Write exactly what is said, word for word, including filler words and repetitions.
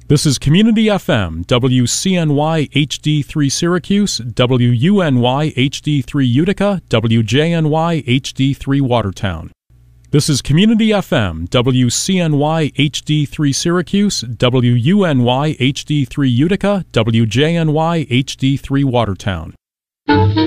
This is Community F M, W C N Y H D three Syracuse, W U N Y H D three Utica, W J N Y H D three Watertown. This is Community F M, W C N Y H D three Syracuse, W U N Y H D three Utica, W J N Y H D three Watertown.